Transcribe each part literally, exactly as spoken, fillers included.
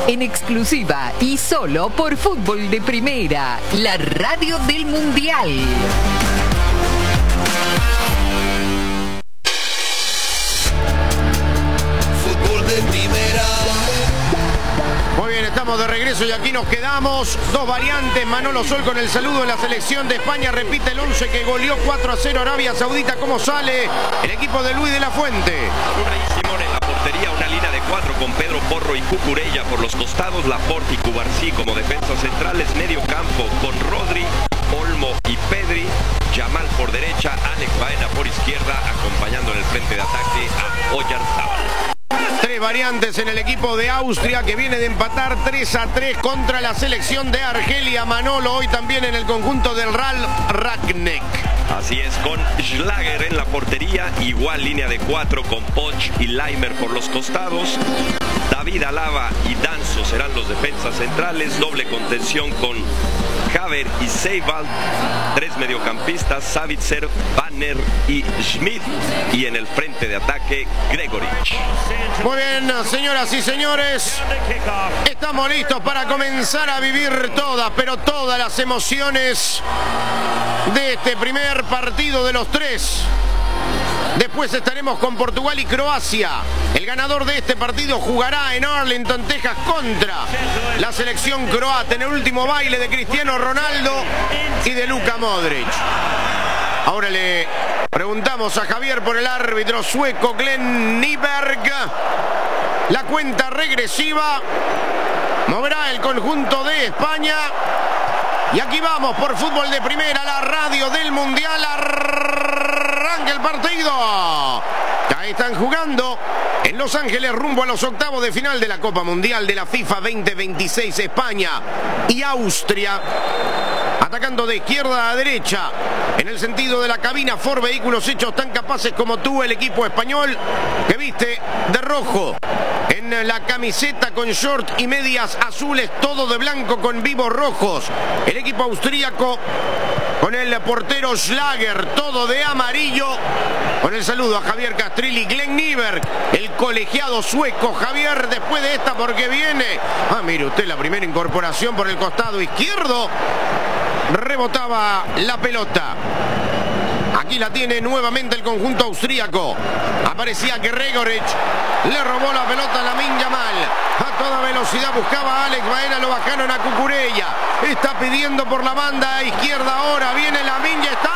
En exclusiva y solo por Fútbol de Primera, la radio del Mundial. Fútbol de Primera. Muy bien, estamos de regreso y aquí nos quedamos. Dos variantes, Manolo Sol con el saludo de la selección de España. Repite el once que goleó cuatro a cero Arabia Saudita. ¿Cómo sale el equipo de Luis de la Fuente? Simón en la portería, una línea de cuatro con Pedro Porro y Cucurella por los costados, Laporte y Cubarsí como defensas centrales, medio campo con Rodri, Olmo y Pedri, Yamal por derecha, Alex Baena por izquierda, acompañando en el frente de ataque a Oyarzábal. Tres variantes en el equipo de Austria que viene de empatar tres a tres contra la selección de Argelia. Manolo, hoy también en el conjunto del Ral Rangnick. Así es, con Schlager en la portería, igual línea de cuatro con Poch y Leimer por los costados. David Alaba y Danso serán los defensas centrales, doble contención con Haver y Seibald, tres mediocampistas, Savitzer, Banner y Schmidt, y en el frente de ataque, Gregorich. Muy bien, señoras y señores, estamos listos para comenzar a vivir todas, pero todas las emociones de este primer partido de los tres. Después estaremos con Portugal y Croacia. El ganador de este partido jugará en Arlington, Texas, contra la selección croata en el último baile de Cristiano Ronaldo y de Luka Modric. Ahora le preguntamos a Javier por el árbitro sueco Glenn Nyberg. La cuenta regresiva moverá el conjunto de España. Y aquí vamos por Fútbol de Primera, la radio del Mundial. Arranca el partido. Ya están jugando en Los Ángeles rumbo a los octavos de final de la Copa Mundial de la FIFA veinte veintiséis. España y Austria atacando de izquierda a derecha en el sentido de la cabina. Ford Vehículos hechos tan capaces como tú, el equipo español que viste de rojo en la camiseta con short y medias azules, todo de blanco con vivos rojos. El equipo austríaco con el portero Schlager, todo de amarillo. Con el saludo a Javier Castrilli, Glenn Nyberg, el colegiado sueco. Javier, después de esta, porque viene. Ah, mire usted, la primera incorporación por el costado izquierdo. Rebotaba la pelota. Aquí la tiene nuevamente el conjunto austríaco. Aparecía que Gregorich le robó la pelota a Lamine Yamal. A toda velocidad buscaba a Alex Baena, lo bajaron a Cucurella. Está pidiendo por la banda izquierda ahora. Viene Lamine, ya está.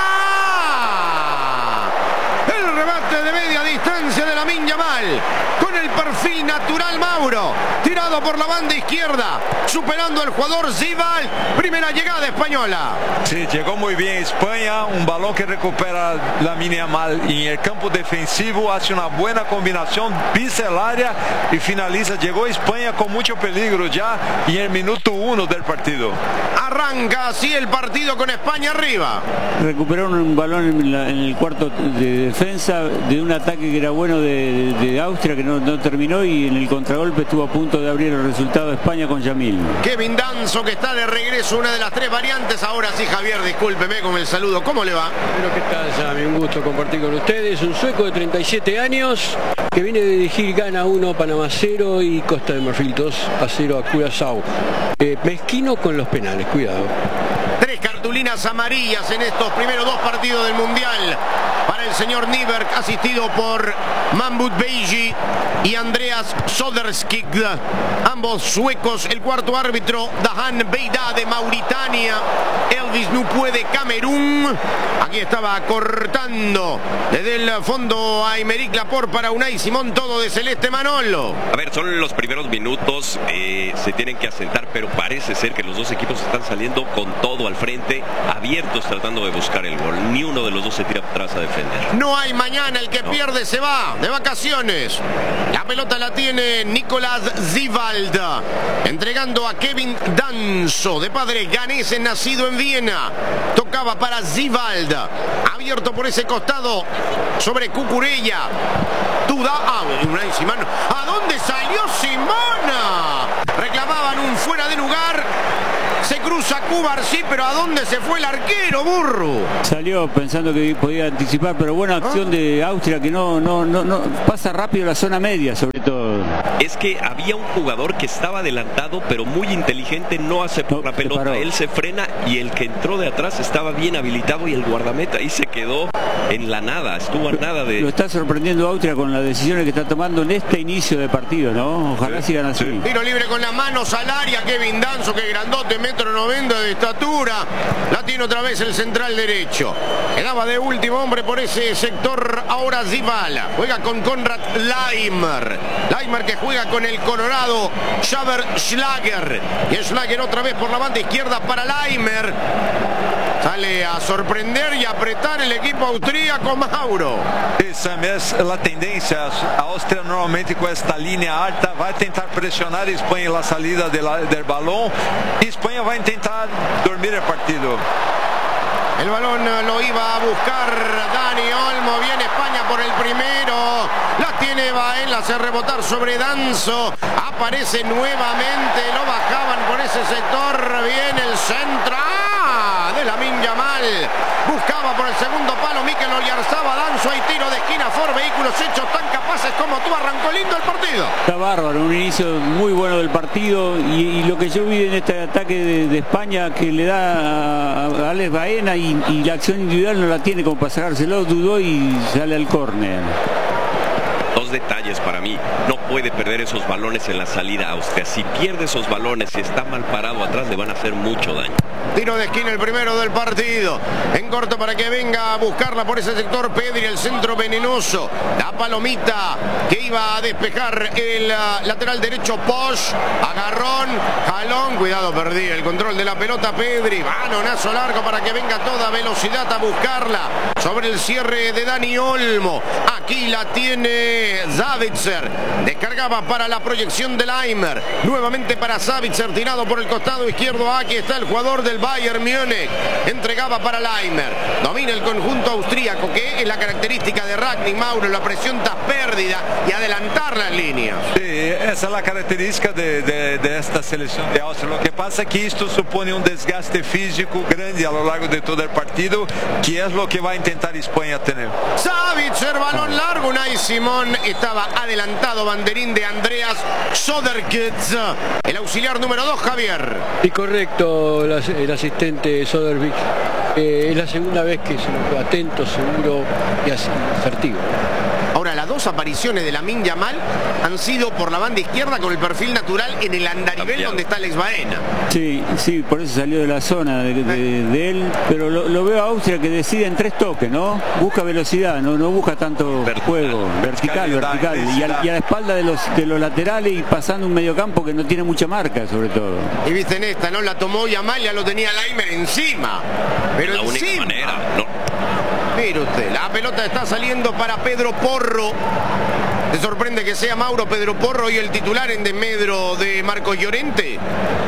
El remate de media distancia de Lamine Yamal. Con el perfil natural Mauro. Tirado por la banda izquierda. Superando al jugador Zival. Primera llegada española. Sí, llegó muy bien España. Un balón que recupera Lamine Yamal. Y en el campo defensivo hace una buena combinación. Pisa el área y finaliza. Llegó España con mucho peligro ya. Y en el minuto uno del partido. Arranca así el partido con España arriba. Recuperaron un balón en, la, en el cuarto de defensa de un ataque que era bueno de, de, de Austria, que no, no terminó, y en el contragolpe estuvo a punto de abrir el resultado de España con Yamil. Kevin Danso, que está de regreso, una de las tres variantes. Ahora sí, Javier, discúlpeme con el saludo. ¿Cómo le va? Bueno, ¿qué tal, Sammy? Un gusto compartir con ustedes. Un sueco de treinta y siete años que viene de dirigir Ghana uno, Panamá cero y Costa de Marfil dos a cero a Curazao. Eh, mezquino con los penales, cuidado. Tres cartulinas amarillas en estos primeros dos partidos del Mundial para el señor Nyberg, asistido por Mahmoud Beiji y Andreas Soderskig, ambos suecos. El cuarto árbitro, Dahan Beida de Mauritania. Elvis Nupue de Camerún. Aquí estaba cortando desde el fondo a Aymeric Laporte para Unai Simón, todo de celeste. Manolo. A ver, son los primeros minutos, eh, se tienen que asentar, pero parece ser que los dos equipos están saliendo con todo al frente, abiertos tratando de buscar el gol. Ni uno de los dos se tira atrás a defender. No hay mañana, el que no. pierde se va de vacaciones. La pelota la tiene Nicolás Zivald, entregando a Kevin Danso, de padre ganés, nacido en Viena. Tocaba para Zivald, abierto por ese costado sobre Cucurella. Duda, ah, Unai Simón. ¿A dónde salió Simona? Reclamaban un fuera de lugar. Se cruza Cubarsí, pero ¿a dónde se fue el arquero, burro? Salió pensando que podía anticipar, pero buena acción ¿Ah? de Austria, que no, no, no, no pasa rápido la zona media, sobre todo. es que había un jugador que estaba adelantado, pero muy inteligente, no aceptó no, la pelota, se él se frena y el que entró de atrás estaba bien habilitado y el guardameta ahí se quedó en la nada, estuvo a nada de... Lo está sorprendiendo Austria con las decisiones que está tomando en este inicio de partido, ¿no? Ojalá sí, sigan así. Sí. Tiro libre con las manos al área, Kevin Danso, que grandote, metro noventa de estatura, la tiene otra vez el central derecho. Quedaba de último hombre por ese sector ahora Zibala, juega con Konrad Laimer, Laimer que juega con el colorado Xaver Schlager, y Schlager otra vez por la banda izquierda para Laimer. Sale a sorprender y apretar el equipo austríaco, Mauro. Esa es la tendencia. Austria normalmente con esta línea alta va a intentar presionar a España en la salida de la, del balón, y España va a intentar dormir el partido. El balón lo iba a buscar Dani Olmo, viene España por el primero, la tiene Baen, la hace rebotar sobre Danso, aparece nuevamente, lo bajaban por ese sector, viene el centro de Lamine Yamal, buscaba por el segundo palo Mikel Oyarzabal, Danso, hay tiro de esquina, for vehículos hechos tan capaces como tú, arrancó lindo el partido. Está bárbaro, un inicio muy bueno del partido, y, y lo que yo vi en este ataque de, de España que le da a, a Alex Baena, y y la acción individual no la tiene como para sacárselo, dudó y sale al córner. Dos detalles para mí, no puede perder esos balones en la salida Austria. Si pierde esos balones y está mal parado atrás, le van a hacer mucho daño. Tiro de esquina, el primero del partido, en corto para que venga a buscarla por ese sector Pedri, el centro venenoso, la palomita que iba a despejar el uh, lateral derecho Posch, agarrón, jalón, cuidado, perdí el control de la pelota Pedri, balonazo largo para que venga a toda velocidad a buscarla sobre el cierre de Dani Olmo. Aquí la tiene Savitzer, descargaba para la proyección de Laimer, nuevamente para Savitzer, tirado por el costado izquierdo. Aquí está el jugador del Bayern Múnich, entregaba para Laimer, domina el conjunto austríaco, que es la característica de Ragnick, Mauro, la presión tras pérdida y adelantar las líneas. Sí, esa es la característica de, de, de esta selección de Austria. Lo que pasa es que esto supone un desgaste físico grande a lo largo de todo el partido, que es lo que va a intentar España tener. Savitzer, balón largo, Unai Simón, estaba adelantado, banderín de Andreas Soderkitz, el auxiliar número dos, Javier. Y correcto, el, el asistente Soderkitz, eh, es la segunda vez que se lo atento, seguro y asertivo. Ahora, las dos apariciones de Lamine Yamal han sido por la banda izquierda con el perfil natural en el andarivel donde está Alex Baena. Sí, sí, por eso salió de la zona de, de, de él, pero lo, lo veo a Austria que decide en tres toques, ¿no? Busca velocidad, no, no busca tanto vertical, juego, vertical, vertical, vertical. Y, a, y a la espalda de los, de los laterales y pasando un mediocampo que no tiene mucha marca, sobre todo. Y viste en esta, ¿no? La tomó Yamal, ya lo tenía Laimer encima. Pero la encima. única manera, no. Mire usted, la pelota está saliendo para Pedro Porro. ¿Te sorprende que sea Mauro Pedro Porro y el titular en desmedro de Marcos Llorente?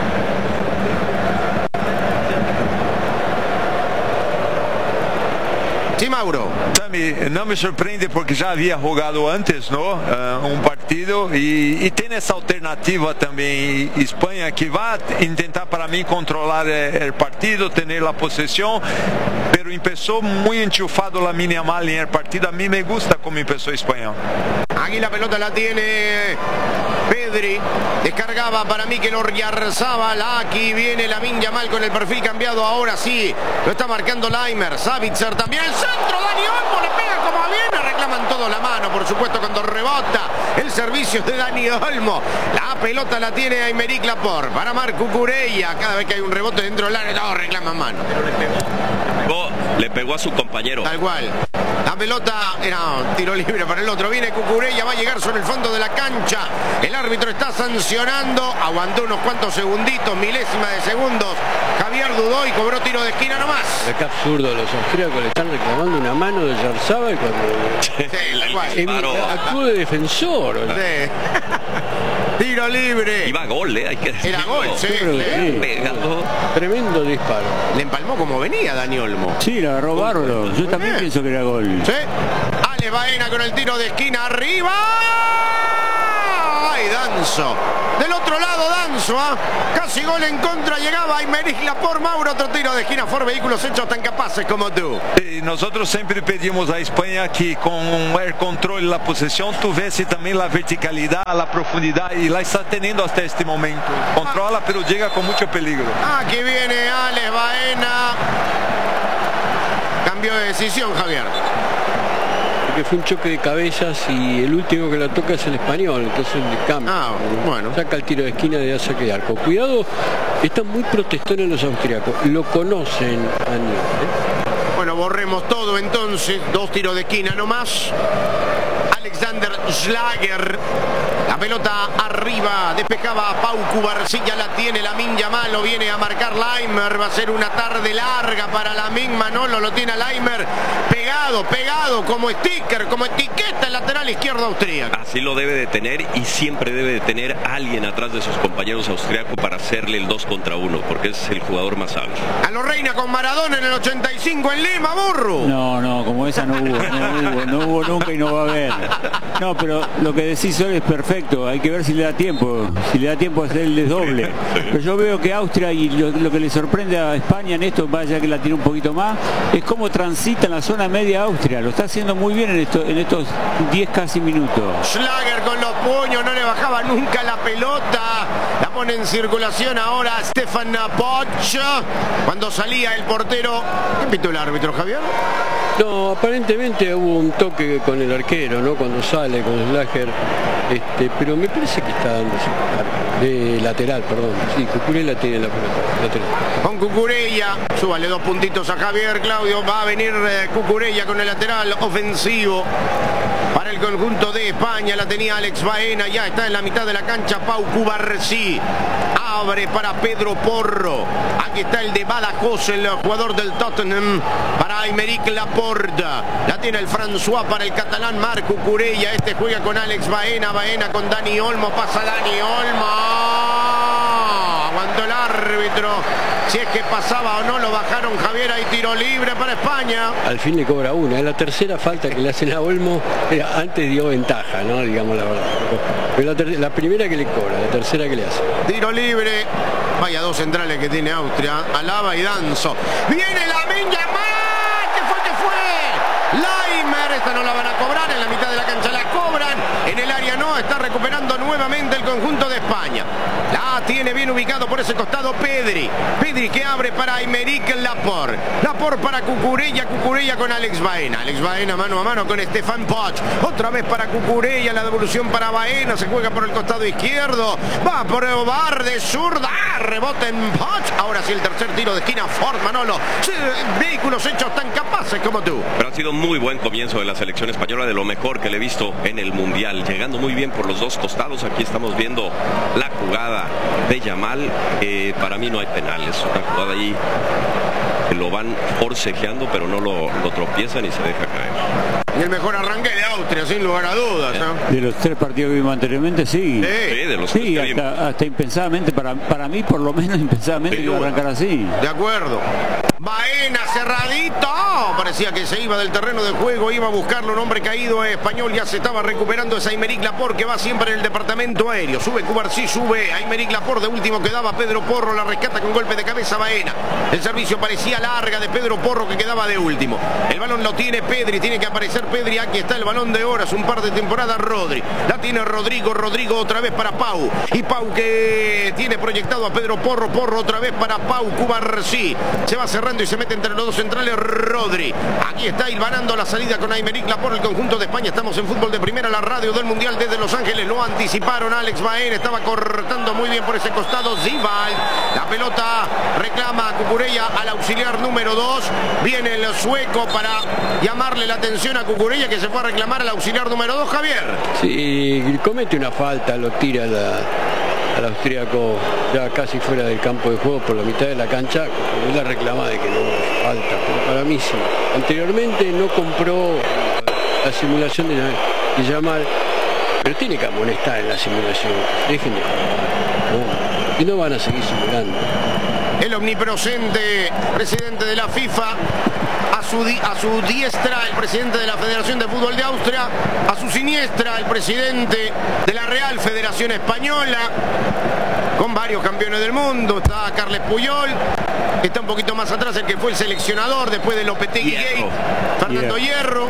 Sí, Mauro. Tami, no me sorprende porque ya había jugado antes, ¿no? Uh, un partido y, y tiene esa alternativa también España, que va a intentar para mí controlar el partido, tener la posesión, pero empezó muy enchufado Lamine Yamal en el partido. A mí me gusta cómo empezó España. Aquí la pelota la tiene Pedri, descargaba para Mikel Oyarzabal, aquí viene Lamine Yamal con el perfil cambiado, ahora sí, lo está marcando Laimer, Savitzer también, el centro, Dani Olmo le pega como viene, reclaman todos la mano, por supuesto, cuando rebota el servicio de Dani Olmo, la pelota la tiene Aymeric Laporte, para Marc Cucurella, cada vez que hay un rebote dentro del área, todos reclaman mano. Pero le pegó, le pegó a su compañero. Tal cual. La pelota era un tiro libre para el otro. Viene Cucurella, va a llegar sobre el fondo de la cancha. El árbitro está sancionando. Aguantó unos cuantos segunditos, milésima de segundos. Javier dudó y cobró tiro de esquina nomás. Qué absurdo, los austríacos le están reclamando una mano de Oyarzabal cuando sí, tal cual. Actuó de defensor. Sí. Tiro libre. Iba a gol, ¿eh? Hay que decirlo. Era gol, sí. sí. Pegado. Tremendo disparo. Le empalmó como venía Dani Olmo. Sí, la agarró bárbaro. Yo también bien. pienso que era gol. Sí. Alex Baena con el tiro de esquina arriba. Alaba y Danso. Del otro lado Danso, ¿eh? Casi gol en contra, llegaba Aymeric Laporte. Mauro, otro tiro de esquina por vehículos hechos tan capaces como tú. E nosotros siempre pedimos a Espanha que con el control de la posesión tuviese también la verticalidad, la profundidad, y la está teniendo hasta este momento. Controla, pero llega con mucho peligro. Aquí viene Alex Baena. Cambio de decisión, Javier. Porque fue un choque de cabezas y el último que la toca es el español, entonces le cambia. Ah, bueno. Saca el tiro de esquina de saque de arco. Cuidado, están muy protestones los austriacos, lo conocen a nivel, ¿eh? Bueno, borremos todo entonces. Dos tiros de esquina nomás. Alexander Schlager. La pelota arriba, despejaba a Pau Cubarsí, ya la tiene Lamine Yamal, lo viene a marcar Laimer, va a ser una tarde larga para Lamine. Manolo lo tiene a Laimer pegado, pegado, como sticker, como etiqueta el lateral izquierdo austríaco. Así lo debe de tener, y siempre debe de tener alguien atrás de sus compañeros austriacos para hacerle el dos contra uno, porque es el jugador más hábil. A lo Reina con Maradona en el ochenta y cinco en Lima, burro. No, no, como esa no hubo, no hubo, no hubo nunca y no va a haber. No, pero lo que decís hoy es perfecto. Hay que ver si le da tiempo, si le da tiempo a hacer el desdoble. Pero yo veo que Austria, y lo, lo que le sorprende a España en esto, vaya que la tiene un poquito más, es cómo transita en la zona media Austria. Lo está haciendo muy bien en, esto, en estos diez casi minutos. Schlager con los puños, no le bajaba nunca la pelota. La pone en circulación ahora Stefan Poch. Cuando salía el portero, ¿qué pitó el árbitro, Javier? No, aparentemente hubo un toque con el arquero, ¿no? Cuando sale con Schlager, este, pero me parece que está dando de lateral, perdón. Sí, Cucurella tiene la pelota lateral. Con Cucurella, súbale dos puntitos a Javier, Claudio. Va a venir eh, Cucurella con el lateral ofensivo para el conjunto de España. La tenía Alex Baena, ya está en la mitad de la cancha Pau Cubarsí. Abre para Pedro Porro. Aquí está el de Badajoz, el jugador del Tottenham, para Aymeric Laporte. La tiene el François para el catalán Marc Cucurella. Este juega con Alex Baena, Baena con Dani Olmo. Pasa Dani Olmo. Aguantó el árbitro. Si es que pasaba o no, lo bajaron, Javier. Hay tiro libre para España. Al fin le cobra una. Es la tercera falta que le hacen a Olmo. Antes dio ventaja, ¿no? Digamos la verdad. Pero la, la primera que le cobra, la tercera que le hace. Tiro libre. Vaya dos centrales que tiene Austria. Alaba y Danso. Viene Lamine Yamal. ¿Qué fue? ¿Qué fue? Laimer. Esta no la van a cobrar. En la mitad de la cancha la cobran. En el área no. Está recuperando nuevamente el conjunto de España. La tiene bien ubicado por ese costado Pedri. Pedri que abre para Aymeric Laporte. Laporte para Cucurella. Cucurella con Alex Baena. Alex Baena mano a mano con Stefan Poch. Otra vez para Cucurella. La devolución para Baena. Se juega por el costado izquierdo. Va a probar de zurda. Rebote en Poch. Ahora sí el tercer tiro de esquina. Ford, Manolo. Sí, vehículos hechos tan capaces como tú. Pero ha sido muy buen comienzo de la selección española, de lo mejor que le he visto en el Mundial. Llegando muy bien por los dos costados. Aquí estamos viendo la jugada de Yamal. Eh, para mí no hay penales. Una jugada ahí que lo van forcejeando, pero no lo, lo tropiezan y se deja caer. Y el mejor arranque de Austria, sin lugar a dudas, ¿no? De los tres partidos que vimos anteriormente, sí. Sí, Sí, de los Sí, tres que hasta, hasta impensadamente, para, para mí por lo menos impensadamente Sí, que iba a bueno. arrancar así. de acuerdo. Baena cerradito. Parecía que se iba del terreno de juego. Iba a buscarlo. Un hombre caído español. Ya se estaba recuperando. Es Aymeric Laporte, que va siempre en el departamento aéreo. Sube Cubarsí, sube Aymeric Laporte. De último quedaba Pedro Porro. La rescata con golpe de cabeza Baena. El servicio parecía larga de Pedro Porro, que quedaba de último. El balón lo tiene Pedri. Tiene que aparecer Pedri. Aquí está el balón de horas. Un par de temporadas Rodri. La tiene Rodrigo. Rodrigo otra vez para Pau. Y Pau que tiene proyectado a Pedro Porro. Porro otra vez para Pau Cubarsí. Se va cerrando y se mete entre los dos centrales Rodri. Aquí está hilvanando la salida con Aymeric Laporte, el conjunto de España. Estamos en Fútbol de Primera, la radio del Mundial desde Los Ángeles. Lo anticiparon. Alex Baena estaba cortando muy bien por ese costado. Zibal. La pelota reclama a Cucurella al auxiliar número dos. Viene el sueco para llamarle la atención a Cucurella, que se fue a reclamar al auxiliar número dos, Javier. Sí, comete una falta, lo tira la, al austríaco ya casi fuera del campo de juego por la mitad de la cancha. Él la reclama de que no falta, pero para mí sí. Anteriormente no compró la simulación de, de Yamal, pero tiene que amonestar en la simulación. Dejen de jugar, ¿no? Y no van a seguir simulando. el omnipresente presidente de la FIFA. A su, di a su diestra, el presidente de la Federación de Fútbol de Austria. A su siniestra, el presidente de la Real Federación Española, con varios campeones del mundo. Está Carles Puyol. Está un poquito más atrás el que fue el seleccionador después de Lopetegui Gate, Fernando Hierro,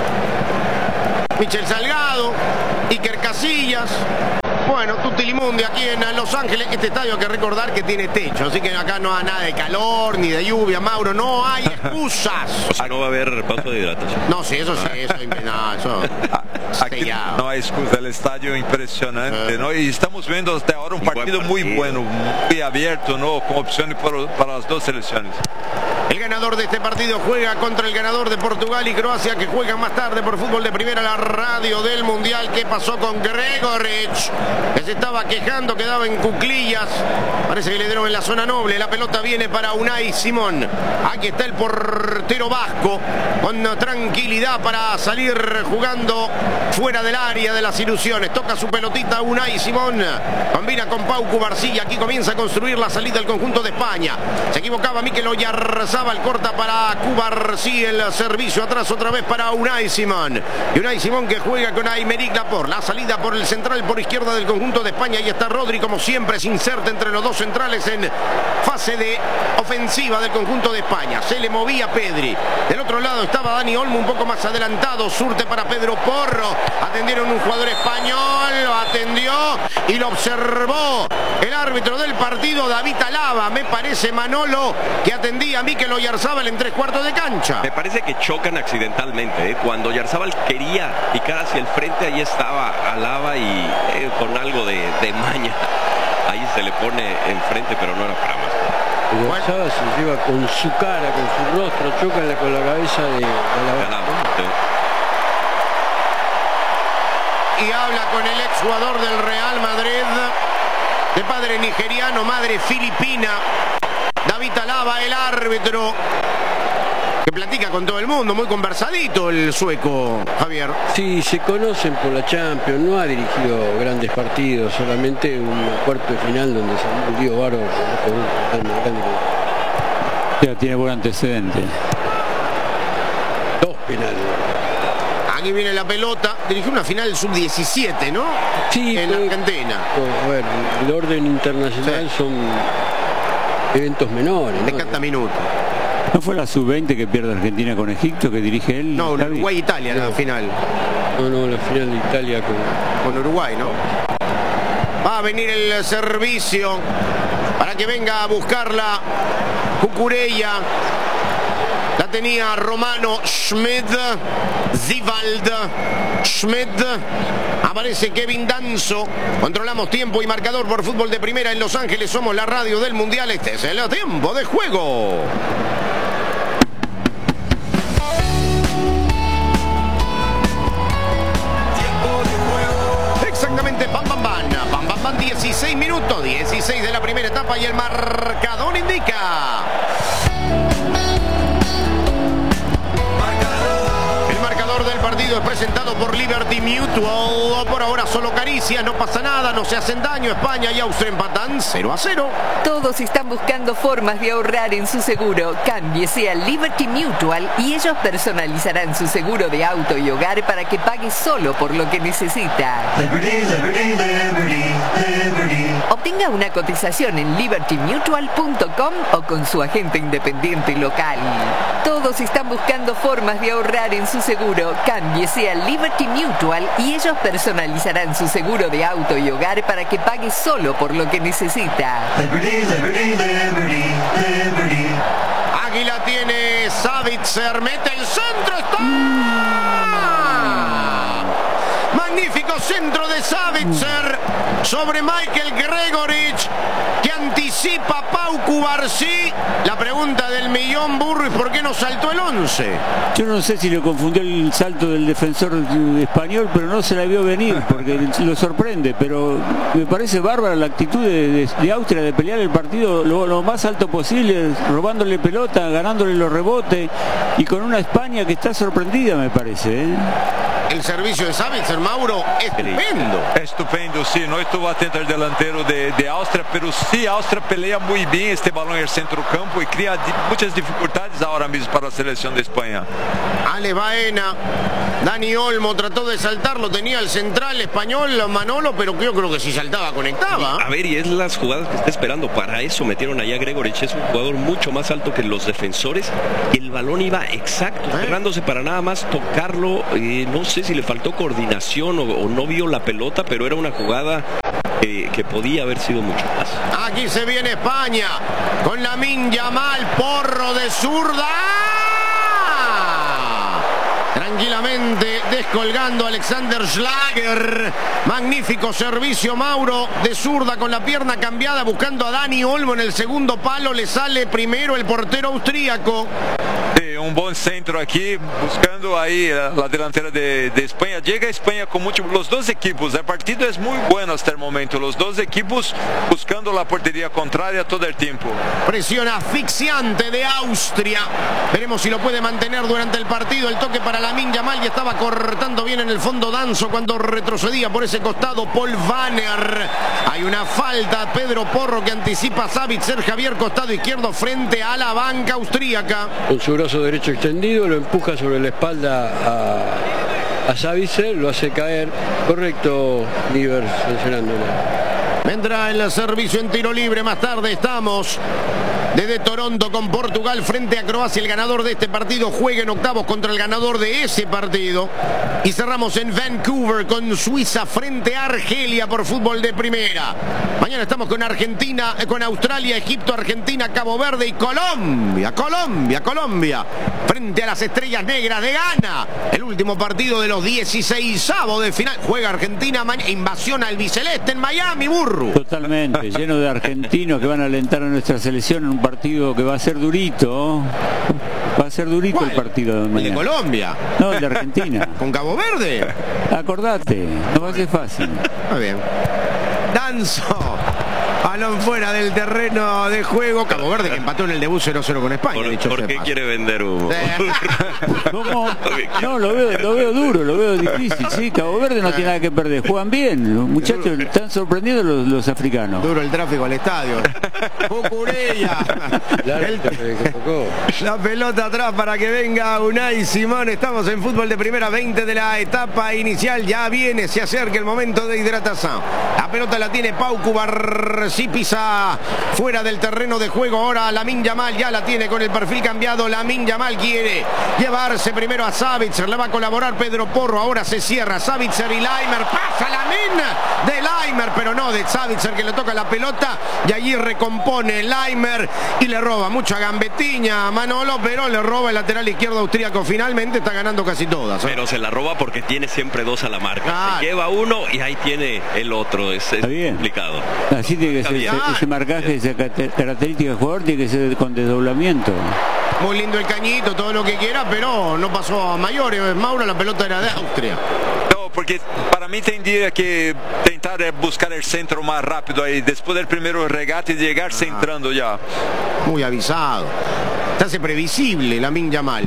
Michel Salgado, Iker Casillas. Bueno, Tutilimundi aquí en Los Ángeles. Este estadio hay que recordar que tiene techo, así que acá no hay nada de calor ni de lluvia, Mauro, no hay excusas. O sea, no va a haber pausa de hidratación. No, sí, eso sí, eso, no, eso Aquí no hay excusa, el estadio impresionante, uh, ¿no? Y estamos viendo hasta ahora un partido, partido muy bueno, muy abierto, ¿no? Con opciones para, para las dos selecciones. El ganador de este partido juega contra el ganador de Portugal y Croacia, que juegan más tarde por Fútbol de Primera, la radio del Mundial. ¿Qué pasó con Gregorich? Que se estaba quejando, quedaba en cuclillas. Parece que le dieron en la zona noble. La pelota viene para Unai Simón. Aquí está el portero vasco, con tranquilidad para salir jugando fuera del área de las ilusiones. Toca su pelotita Unai Simón. Combina con Pau Cubarsí. Aquí comienza a construir la salida del conjunto de España. Se equivocaba Mikel Oyarzábal, corta para Cubarsí. El servicio atrás otra vez para Unai Simón. Y Unai Simón que juega con Aymeric Laporte. La salida por el central, por izquierda del conjunto de España. Y está Rodri, como siempre, se inserta entre los dos centrales en fase de ofensiva del conjunto de España. Se le movía Pedri. Del otro lado estaba Dani Olmo un poco más adelantado. Surte para Pedro Porro. Atendieron un jugador español. Lo atendió y lo observó el árbitro del partido, David Alaba. Me parece, Manolo, que atendía a Mikel Oyarzábal en tres cuartos de cancha. Me parece que chocan accidentalmente, ¿eh? Cuando Oyarzábal quería picar hacia el frente, ahí estaba Alaba y eh, con algo de, de maña. Ahí se le pone enfrente, pero no era para más. Oyarzábal se lleva con su cara, con su rostro, choca con la cabeza de, de Alaba. Y habla con el exjugador del Real Madrid, de padre nigeriano, madre filipina, David Alaba, el árbitro, que platica con todo el mundo, muy conversadito el sueco, Javier. Sí, se conocen por la Champions, no ha dirigido grandes partidos, solamente un cuarto de final donde se murió Baro con un penal grande. Ya tiene buen antecedente. Dos penales. Aquí viene la pelota, dirigió una final sub diecisiete, ¿no? Sí, en fue, Argentina. A ver, el orden internacional sí. Son eventos menores, de ¿no? cada minuto. ¿No fue la sub veinte que pierde Argentina con Egipto, que dirige él? No, Uruguay-Italia no. La final. No, no, la final de Italia con... con Uruguay, ¿no? Va a venir el servicio para que venga a buscarla Cucurella. La tenía Romano Schmid, Zivald, Schmid. Aparece Kevin Danso. Controlamos tiempo y marcador por Fútbol de Primera en Los Ángeles. Somos la radio del Mundial. Este es el tiempo de juego. Exactamente, pam, pam, pam. Pam, pam, pam. dieciséis minutos. dieciséis de la primera etapa y el marcador indica... del partido es presentado por Liberty Mutual. Por ahora solo caricias, no pasa nada, no se hacen daño. España y Austria empatan cero a cero. Todos están buscando formas de ahorrar en su seguro. Cámbiese a Liberty Mutual y ellos personalizarán su seguro de auto y hogar para que pague solo por lo que necesita. Liberty, Liberty, Liberty, Liberty. Obtenga una cotización en liberty mutual punto com o con su agente independiente local. Todos están buscando formas de ahorrar en su seguro. Cámbiese a Liberty Mutual y ellos personalizarán su seguro de auto y hogar para que pague solo por lo que necesita. Liberty, Liberty, Liberty, Liberty. Águila tiene Savitzer, mete el centro, está. Magnífico centro de Savitzer sobre Michael Gregorich, que anticipa Pau Cubarsí. La pregunta del millón, Burris, ¿por qué no saltó el once? Yo no sé si le confundió el salto del defensor español, pero no se la vio venir, porque lo sorprende. Pero me parece bárbara la actitud de, de, de Austria de pelear el partido lo, lo más alto posible, robándole pelota, ganándole los rebotes, y con una España que está sorprendida, me parece, ¿eh? el servicio de Sabitzer, Mauro, estupendo. Estupendo, sí, no estuvo atento al delantero de, de Austria, pero sí, Austria pelea muy bien este balón en el centro campo y crea di muchas dificultades ahora mismo para la selección de España. Ale Baena, Dani Olmo trató de saltarlo, tenía el central español Manolo, pero yo creo que si saltaba conectaba. A ver, y es las jugadas que está esperando. Para eso metieron allá a Gregorich, es un jugador mucho más alto que los defensores, y el balón iba exacto, ¿Eh? cerrándose para nada más tocarlo. Eh, no sé si le faltó coordinación o, o no vio la pelota, pero era una jugada eh, que podía haber sido mucho más. Aquí se viene España con Lamine Yamal, porro de zurda. Tranquilamente descolgando Alexander Schlager. Magnífico servicio, Mauro, de zurda con la pierna cambiada, buscando a Dani Olmo en el segundo palo. Le sale primero el portero austríaco. Sí, un buen centro aquí, buscando ahí la, la delantera de, de España. Llega a España con mucho, los dos equipos, el partido es muy bueno hasta el momento, los dos equipos buscando la portería contraria todo el tiempo. Presión asfixiante de Austria, veremos si lo puede mantener durante el partido. El toque para Lamine Yamal, y estaba cortando bien en el fondo Danso cuando retrocedía por ese costado Paul Vanner. Hay una falta, Pedro Porro, que anticipa a Sabitzer. Javier, costado izquierdo frente a la banca austríaca. Con su brazo derecho extendido, lo empuja sobre la espalda a, a Sabitzer, lo hace caer. Correcto, Niver, sancionándolo. Vendrá el servicio en tiro libre. Más tarde estamos desde Toronto con Portugal frente a Croacia. El ganador de este partido juega en octavos contra el ganador de ese partido. Y cerramos en Vancouver con Suiza frente a Argelia por fútbol de primera. Mañana estamos con Argentina, con Australia, Egipto, Argentina, Cabo Verde y Colombia. Colombia, Colombia. Frente a las Estrellas Negras de Ghana. El último partido de los dieciseisavos de final. Juega Argentina, invasión albiceleste en Miami, burro. Totalmente, lleno de argentinos que van a alentar a nuestra selección en un partido que va a ser durito. Va a ser durito ¿Cuál? El partido de mañana. ¿El de Colombia? No, el de Argentina. ¿Con Cabo Verde? Acordate, no va a ser fácil. Muy bien. Danzo. Balón fuera del terreno de juego. Cabo Verde que empató en el debut cero cero con España. ¿Por, dicho ¿por qué quiere vender humo? ¿Cómo? No, lo veo, lo veo duro, lo veo difícil. Sí, Cabo Verde no tiene nada que perder. Juegan bien. Los muchachos están sorprendidos los, los africanos. Duro el tráfico al estadio. Cucurella. El, la pelota atrás para que venga Unai Simón. Estamos en fútbol de primera, veinte de la etapa inicial. Ya viene, se acerca el momento de hidratación. La pelota la tiene Pau Cubar. Sí, pisa fuera del terreno de juego. Ahora Lamine Yamal ya la tiene con el perfil cambiado. Lamine Yamal quiere llevarse primero a Sabitzer. Le va a colaborar Pedro Porro. Ahora se cierra Sabitzer y Laimer. Pasa Lamine de Laimer, pero no de Sabitzer, que le toca la pelota. Y allí recompone Laimer y le roba mucha gambetiña a Manolo, pero le roba el lateral izquierdo austríaco. Finalmente está ganando casi todas, ¿eh? Pero se la roba porque tiene siempre dos a la marca. Ah, se lleva uno y ahí tiene el otro. Es, es complicado. Así tiene que ser. Ese, ese marcaje, esa característica del jugador tiene que ser con desdoblamiento. Muy lindo el cañito, todo lo que quiera, pero no pasó a mayores. Mauro, la pelota era de Austria. No, porque para mí tendría que tentar buscar el centro más rápido ahí, después del primer regate y llegar ah, centrando ya. Muy avisado. Se hace previsible Lamine Yamal.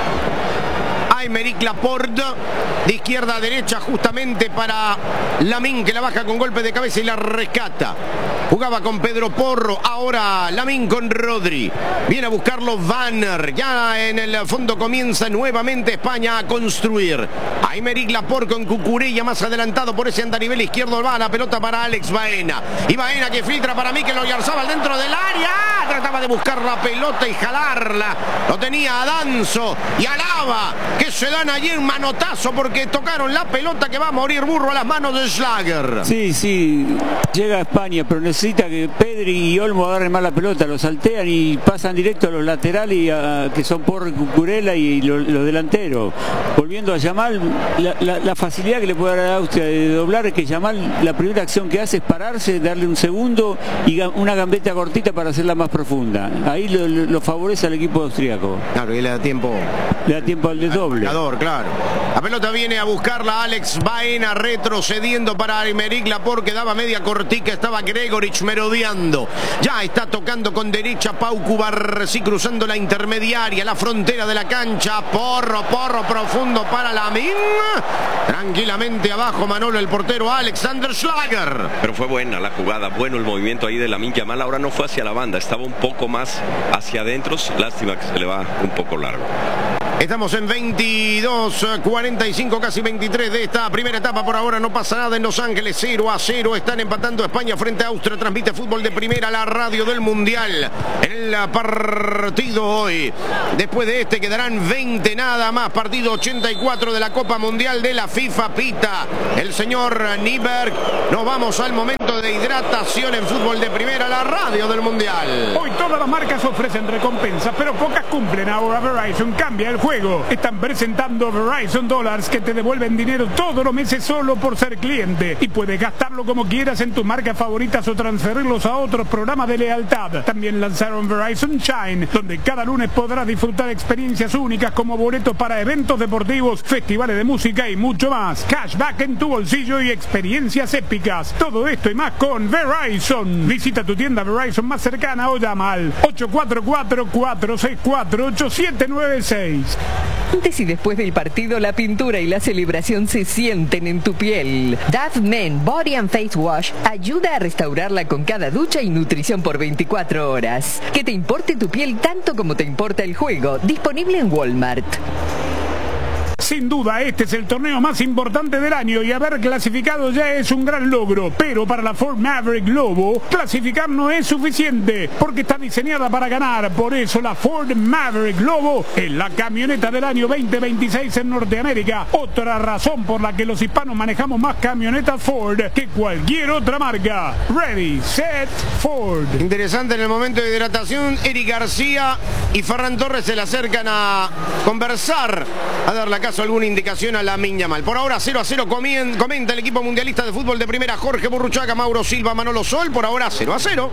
Aymeric Laporte de izquierda a derecha justamente para Lamine, que la baja con golpe de cabeza y la rescata. Jugaba con Pedro Porro, ahora Lamine con Rodri. Viene a buscarlo Vanner. Ya en el fondo comienza nuevamente España a construir. Aymeric Laporte con Cucurella más adelantado por ese andanivel izquierdo. Va la pelota para Alex Baena. Y Baena que filtra para Mikel Oyarzabal dentro del área. Trataba de buscar la pelota y jalarla. Lo tenía a Danzo y a Lava, que se dan allí un manotazo porque tocaron la pelota, que va a morir burro a las manos de Schlager. Sí, sí, llega a España, pero necesita que Pedri y Olmo agarren más la pelota, lo saltean y pasan directo a los laterales, y a, que son Porro y Cucurella, y los, los delanteros. Volviendo a Yamal, la, la, la facilidad que le puede dar a Austria de doblar es que Yamal, la primera acción que hace es pararse, darle un segundo y una gambeta cortita para hacerla más profunda. Ahí lo, lo favorece al equipo austríaco. Claro, y le da tiempo. Le da tiempo al desdoble. marcador, claro. La pelota viene a buscarla Alex Baena, retrocediendo para Aymeric Laporte, que daba media cortica, estaba Gregorich merodeando. Ya está tocando con derecha Pau Cubarsí, cruzando la intermediaria, la frontera de la cancha. Porro, porro profundo para Lamin. Tranquilamente abajo Manolo, el portero Alexander Schlager. Pero fue buena la jugada, bueno el movimiento ahí de Lamine Yamal. Ahora no fue hacia la banda, estaba un poco más hacia adentro. Lástima que se le va un poco largo. Estamos en veintidós cuarenta y cinco, casi veintitrés de esta primera etapa. Por ahora no pasa nada en Los Ángeles. cero a cero están empatando España frente a Austria. Transmite Fútbol de Primera, la radio del Mundial. En el partido hoy, después de este quedarán veinte nada más. Partido ochenta y cuatro de la Copa Mundial de la FIFA. Pita el señor Nyberg. Nos vamos al momento de hidratación en Fútbol de Primera, la radio del Mundial. Hoy todas las marcas ofrecen recompensas, pero pocas cumplen. Ahora Verizon cambia el juego. Están presentando Verizon Dollars, que te devuelven dinero todos los meses solo por ser cliente. Y puedes gastarlo como quieras en tus marcas favoritas o transferirlos a otros programas de lealtad. También lanzaron Verizon Shine, donde cada lunes podrás disfrutar experiencias únicas como boletos para eventos deportivos, festivales de música y mucho más. Cashback en tu bolsillo y experiencias épicas. Todo esto y más con Verizon. Visita tu tienda Verizon más cercana o llama al ocho cuatro cuatro, cuatro seis cuatro, ocho siete nueve seis. Antes y después del partido, la pintura y la celebración se sienten en tu piel. Dove Men Body and Face Wash ayuda a restaurarla con cada ducha y nutrición por veinticuatro horas. Que te importe tu piel tanto como te importa el juego. Disponible en Walmart. Sin duda, este es el torneo más importante del año y haber clasificado ya es un gran logro. Pero para la Ford Maverick Lobo, clasificar no es suficiente porque está diseñada para ganar. Por eso la Ford Maverick Lobo es la camioneta del año veinte veintiséis en Norteamérica. Otra razón por la que los hispanos manejamos más camionetas Ford que cualquier otra marca. Ready, set, Ford. Interesante en el momento de hidratación. Eric García y Ferran Torres se le acercan a conversar, a dar la casa alguna indicación a Lamine Yamal. Por ahora cero a cero comenta el equipo mundialista de fútbol de primera, Jorge Burruchaga, Mauro Silva, Manolo Sol. Por ahora cero a cero.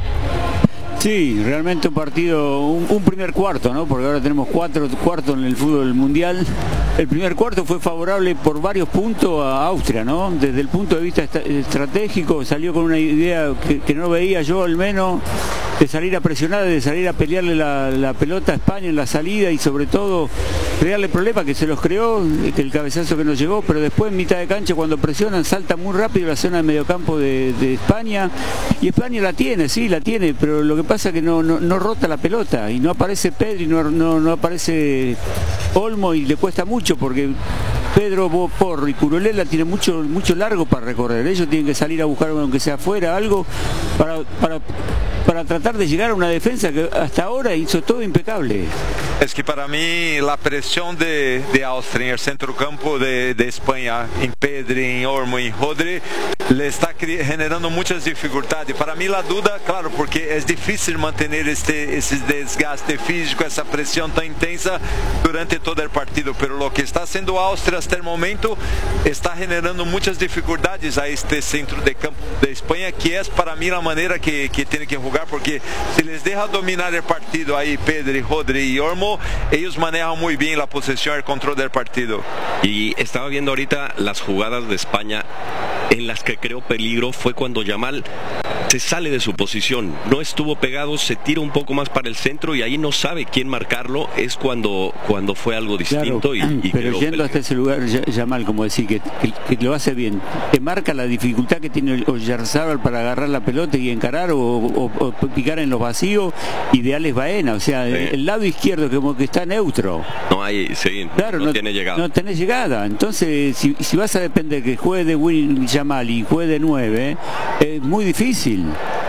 Sí, realmente un partido, un, un primer cuarto, ¿no? Porque ahora tenemos cuatro cuartos en el fútbol mundial. El primer cuarto fue favorable por varios puntos a Austria, ¿no? Desde el punto de vista estratégico salió con una idea que, que no veía yo al menos, de salir a presionar, de salir a pelearle la, la pelota a España en la salida y sobre todo crearle problemas, que se los creó, que el cabezazo que nos llegó, pero después en mitad de cancha cuando presionan salta muy rápido la zona de mediocampo de, de España, y España la tiene, sí, la tiene, pero lo que pasa es que no, no, no rota la pelota y no aparece Pedri, no, no, no aparece Olmo y le cuesta mucho porque Pedro Porro y Curulela tienen mucho, mucho largo para recorrer. Ellos tienen que salir a buscar, aunque sea afuera, algo para, para, para tratar de llegar a una defensa que hasta ahora hizo todo impecable. Es que para mí la presión de, de Austria en el centrocampo de, de España, en Pedri, en Olmo, en Rodri, le está generando muchas dificultades. Para mí la duda, claro, porque es difícil mantener este, ese desgaste físico, esa presión tan intensa durante todo el partido, pero lo que está haciendo Austria hasta el momento está generando muchas dificultades a este centro de campo de España, que es para mí la manera que, que tiene que jugar, porque si les deja dominar el partido ahí Pedri, Rodri y Olmo, ellos manejan muy bien la posesión y el control del partido. Y estaba viendo ahorita las jugadas de España en las que creó peligro, fue cuando Yamal se sale de su posición, no estuvo pegado, se tira un poco más para el centro y ahí no sabe quién marcarlo, es cuando, cuando fue algo distinto. Claro, y, y pero yendo hasta ese lugar, Yamal, como decir, que, que, que lo hace bien, te marca la dificultad que tiene Oyarzabal para agarrar la pelota y encarar o, o, o picar en los vacíos, ideal es Baena, o sea, sí. El lado izquierdo como que está neutro. No hay, sí, claro, no, no tiene llegada. No tenés llegada, entonces si, si vas a depender que juegue de Win Yamal y juegue de nueve, es muy difícil.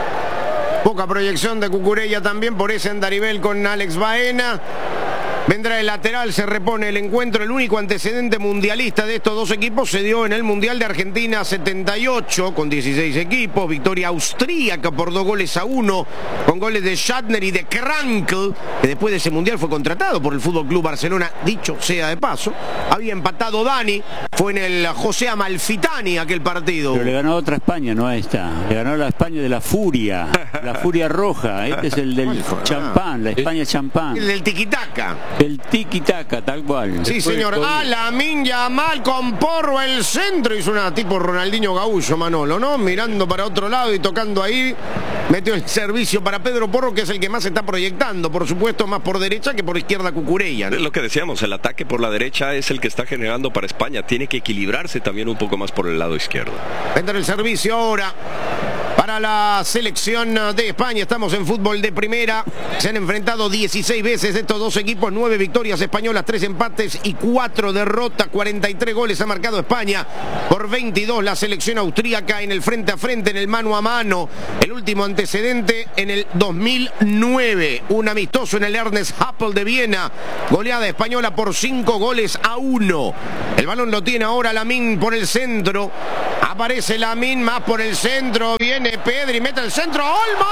Poca proyección de Cucurella también, por ese andarivel con Alex Baena. Vendrá el lateral, se repone el encuentro. El único antecedente mundialista de estos dos equipos se dio en el Mundial de Argentina setenta y ocho, con dieciséis equipos. Victoria austríaca por dos goles a uno, con goles de Schattner y de Krankel, que después de ese Mundial fue contratado por el Fútbol Club Barcelona, dicho sea de paso. Había empatado Dani, fue en el José Amalfitani aquel partido. Pero le ganó a otra España, no a esta. Le ganó a la España de la Furia, la Furia Roja. Este es el del champán, la España champán. El del tiquitaca. El tiki-taka, tal cual. Sí, Después señor. con... A Lamine Yamal con Porro el centro. Hizo una tipo Ronaldinho Gaullo, Manolo, ¿no? Mirando para otro lado y tocando ahí. Metió el servicio para Pedro Porro, que es el que más se está proyectando. Por supuesto, más por derecha que por izquierda Cucurella, ¿no? Es lo que decíamos, el ataque por la derecha es el que está generando para España. Tiene que equilibrarse también un poco más por el lado izquierdo. Entra el servicio ahora para la selección de España. Estamos en fútbol de primera. Se han enfrentado dieciséis veces estos dos equipos. nueve victorias españolas, tres empates y cuatro derrotas. cuarenta y tres goles ha marcado España. Por veintidós la selección austríaca en el frente a frente, en el mano a mano. El último antecedente en el dos mil nueve. Un amistoso en el Ernest Happel de Viena. Goleada española por cinco goles a uno. El balón lo tiene ahora Lamine por el centro. Aparece Lamine más por el centro. Viene Pedri, mete el centro. ¡Olmo!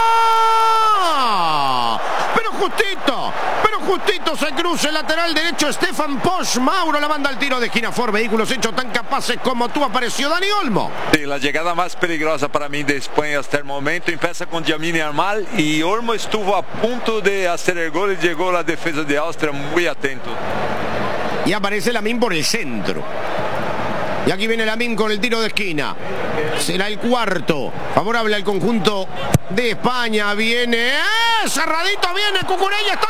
Pero justito, pero justito se cruza el lateral derecho Stefan Posch. Mauro la manda al tiro de esquina. Por vehículos hechos tan capaces como tú, apareció Dani Olmo. Sí, la llegada más peligrosa para mí de España hasta el momento empieza con Lamine Yamal y Olmo estuvo a punto de hacer el gol y llegó la defensa de Austria muy atento. Y aparece Lamine por el centro. Y aquí viene Lamine con el tiro de esquina. Será el cuarto. Favorable al conjunto de España. Viene. ¡Eh! Cerradito viene. Cucurella está.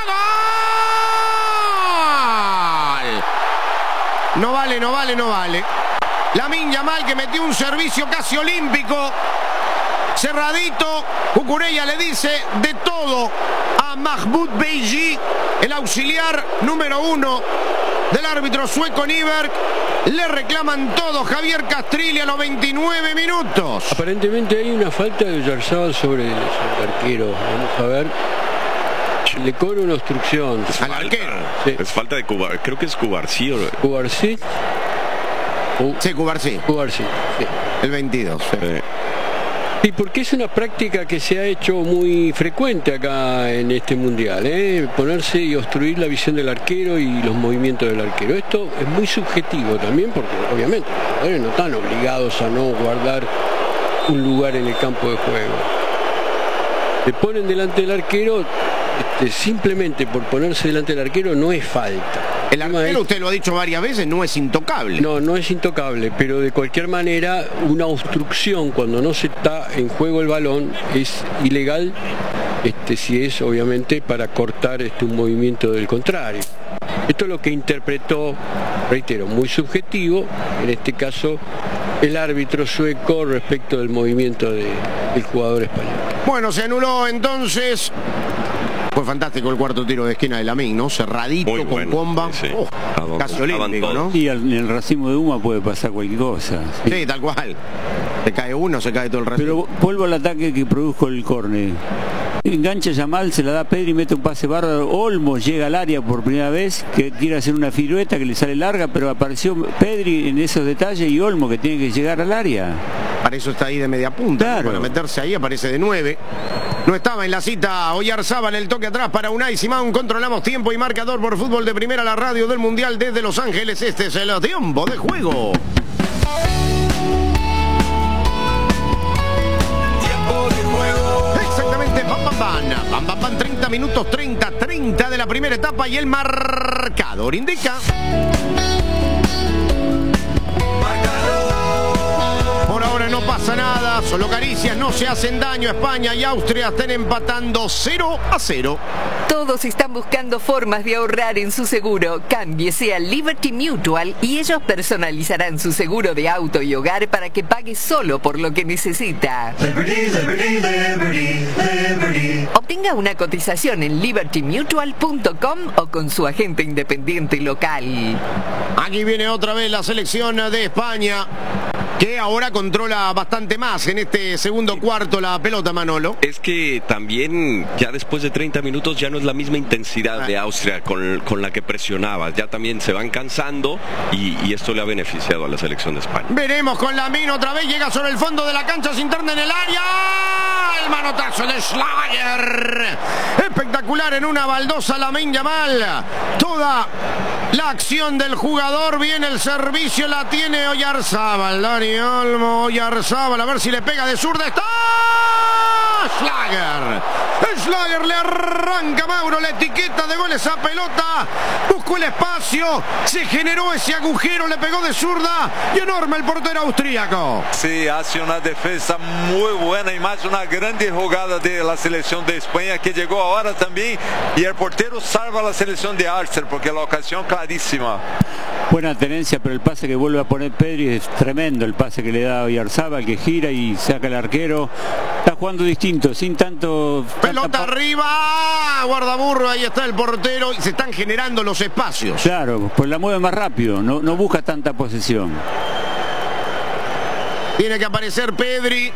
¡Gol! No vale, no vale, no vale. Lamine Yamal que metió un servicio casi olímpico. Cerradito. Cucurella le dice de todo a Mahmoud Beji, el auxiliar número uno del árbitro sueco Nyberg. Le reclaman todo. Javier Castrilli a los veintinueve minutos. Aparentemente hay una falta de Oyarzabal sobre el arquero. Vamos a ver. Le cobra una obstrucción. Al arquero. Sí. Es falta de Cubar. Creo que es Cubarsí. Cubarsí. Uh, sí, Cubarsí. Cubarsí, sí. El veintidós. Sí. Eh. Y porque es una práctica que se ha hecho muy frecuente acá en este mundial, ¿eh? Ponerse y obstruir la visión del arquero y los movimientos del arquero. Esto es muy subjetivo también porque obviamente los jugadores no están obligados a no guardar un lugar en el campo de juego. Se ponen delante del arquero, este, simplemente por ponerse delante del arquero no es falta. El arquero, usted lo ha dicho varias veces, no es intocable. No, no es intocable, pero de cualquier manera una obstrucción cuando no se está en juego el balón es ilegal, este, si es obviamente para cortar este, un movimiento del contrario. Esto es lo que interpretó, reitero, muy subjetivo, en este caso el árbitro sueco respecto del movimiento de, del jugador español. Bueno, se anuló entonces. Fue fantástico el cuarto tiro de esquina de Lamine, ¿no? Cerradito, muy con bueno, bomba. Sí, sí. Oh, casi olímpico, ¿no? Y en el racimo de Uma puede pasar cualquier cosa. Sí. Sí, tal cual. Se cae uno, se cae todo el racimo. Pero vuelvo al ataque que produjo el córner. Engancha Yamal, se la da a Pedri, mete un pase bárbaro. Olmo llega al área por primera vez, que quiere hacer una pirueta que le sale larga, pero apareció Pedri en esos detalles y Olmo que tiene que llegar al área. Para eso está ahí de media punta, claro. Para meterse ahí aparece de nueve. No estaba en la cita Oyarzabal, el toque atrás para Unai Simón. Controlamos tiempo y marcador por Fútbol de Primera, la radio del Mundial desde Los Ángeles. Este es el tiempo de juego. Tiempo de juego. Exactamente, pam, pam, pam. Pam, pam, pam, treinta minutos, treinta, treinta de la primera etapa y el marcador indica... Por ahora no pasa nada, solo caricias, no se hacen daño. España y Austria están empatando cero a cero. Todos están buscando formas de ahorrar en su seguro. Cámbiese a Liberty Mutual y ellos personalizarán su seguro de auto y hogar para que pague solo por lo que necesita. Liberty, liberty, liberty, liberty. Obtenga una cotización en liberty mutual punto com o con su agente independiente local. Aquí viene otra vez la selección de España, que ahora controla bastante más en este segundo cuarto la pelota, Manolo. Es que también ya después de treinta minutos ya no es la misma intensidad de Austria con, con la que presionaba. Ya también se van cansando y, y esto le ha beneficiado a la selección de España. Veremos con Lamine otra vez, llega sobre el fondo de la cancha, se interna en el área. El manotazo de Schlager. Espectacular en una baldosa Lamine Yamal. Toda la acción del jugador, viene el servicio, la tiene Oyarzabal. Dani Olmo, Oyarzabal, a ver si le pega de zurda. ¡Está! Schlager. Schlager le arranca Mauro la etiqueta de gol esa pelota. Buscó el espacio. Se generó ese agujero. Le pegó de zurda. Y enorme el portero austríaco. Sí, hace una defensa muy buena y más una grande jugada de la selección de España que llegó ahora también. Y el portero salva a la selección de Archer porque la ocasión clarísima. Buena tenencia, pero el pase que vuelve a poner Pedri es tremendo. El pase que le da Oyarzabal, que gira y saca el arquero. Está jugando distinto, sin tanto... Pelota arriba, guardaburro, ahí está el portero y se están generando los espacios. Claro, pues la mueve más rápido, no, no busca tanta posesión. Tiene que aparecer Pedri.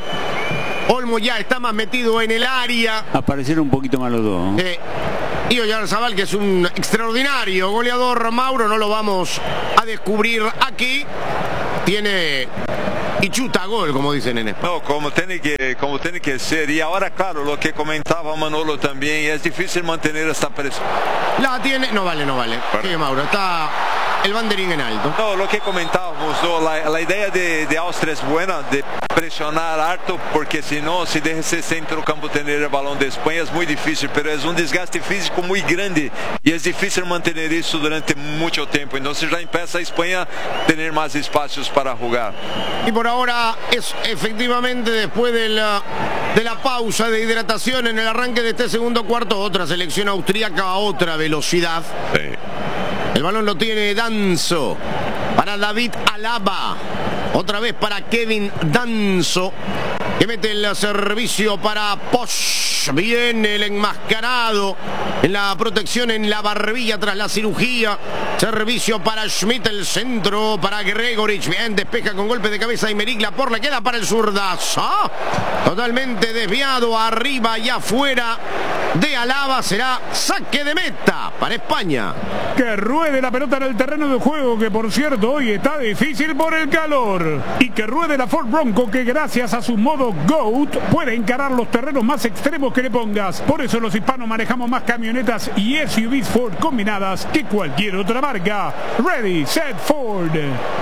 Olmo ya está más metido en el área. Aparecieron un poquito más los dos. Eh, y Oyarzabal, que es un extraordinario goleador, Mauro, no lo vamos a descubrir aquí. Tiene... y chuta gol, como dicen en español. No, como tiene que, como tiene que ser. Y ahora, claro, lo que comentaba Manolo también, es difícil mantener esta presión. La tiene, no vale, no vale. Sí, Mauro, está el banderín en alto. No, lo que comentábamos, ¿no? la, la idea de, de Austria es buena, de presionar harto, porque si no, si deja ese centro campo tener el balón de España es muy difícil, pero es un desgaste físico muy grande y es difícil mantener eso durante mucho tiempo. Entonces ya empieza a España a tener más espacios para jugar. Y por ahora es efectivamente después de la, de la pausa de hidratación en el arranque de este segundo cuarto, otra selección austríaca a otra velocidad. Sí. El balón lo tiene Danso para David Alaba. Otra vez para Kevin Danso, que mete el servicio para Posch. Viene el enmascarado en la protección en la barbilla tras la cirugía. Servicio para Schmidt, el centro para Gregorich. Bien, despeja con golpe de cabeza y Meric Laporte. Le queda para el zurdazo. Totalmente desviado arriba y afuera de Alaba. Será saque de meta para España. Que ruede la pelota en el terreno de juego, que por cierto hoy está difícil por el calor. Y que ruede la Ford Bronco, que gracias a su modo GOAT puede encarar los terrenos más extremos que le pongas. Por eso los hispanos manejamos más camionetas y S U Vs Ford combinadas que cualquier otra marca. Ready, set, Ford.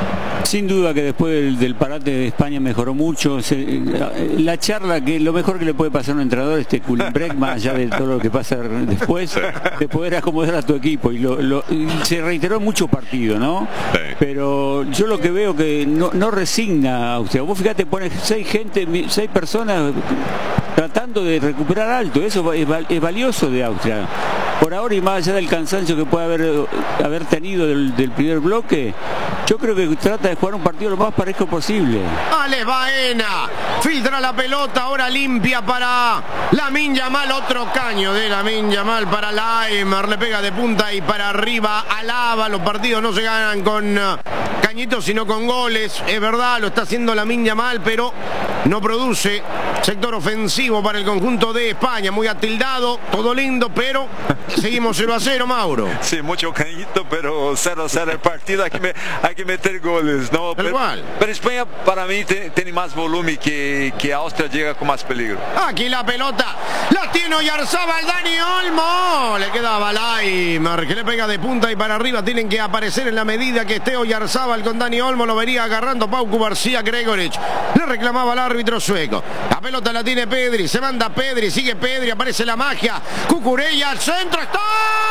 Sin duda que después del, del parate de España mejoró mucho. Se, la, la charla, que lo mejor que le puede pasar a un entrenador, este Kulenbrek, más allá de todo lo que pasa después, de poder acomodar a tu equipo. Y, lo, lo, y se reiteró en muchos partidos, ¿no? Sí. Pero yo lo que veo que no, no resigna a Austria. Vos fíjate, pones seis gente, seis personas tratando de recuperar alto. Eso es, es valioso de Austria. Por ahora, y más allá del cansancio que puede haber, haber tenido del, del primer bloque, yo creo que trata de jugar un partido lo más parejo posible. Alex Baena filtra la pelota, ahora limpia para Lamine Yamal, otro caño de Lamine Yamal para Laimer, le pega de punta y para arriba Alaba. Los partidos no se ganan con cañitos sino con goles, es verdad, lo está haciendo Lamine Yamal, pero no produce sector ofensivo para el conjunto de España. Muy atildado, todo lindo, pero seguimos cero a cero, Mauro. Sí, mucho cañito, pero cero a cero el partido, hay que, me, hay que meter goles, ¿no? Pero, pero España para mí te, tiene más volumen que, que Austria, llega con más peligro. Aquí la pelota, la tiene Oyarzabal, Dani Olmo, le quedaba Laimer, que le pega de punta y para arriba. Tienen que aparecer en la medida que esté Oyarzabal con Dani Olmo, lo vería agarrando Paucu García Gregorich, le reclamaba al árbitro sueco. La pelota la tiene Pedri, se manda Pedri, sigue Pedri, aparece la magia, Cucurella al centro, está